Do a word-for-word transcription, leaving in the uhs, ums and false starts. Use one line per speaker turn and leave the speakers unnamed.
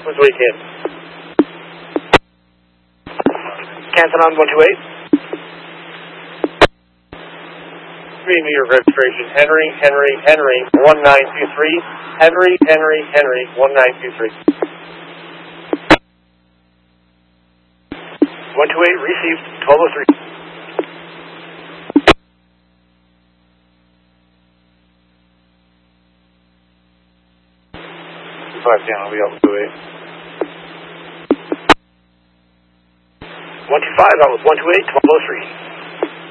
Which way can? Cancel on one two eight. Three meter registration. Henry, Henry, Henry, one nine two three. Henry, Henry, Henry, one nine two three. one two eight received, twelve oh three. Five channel, we have two eight. one two five, that was one two eight, twelve oh three.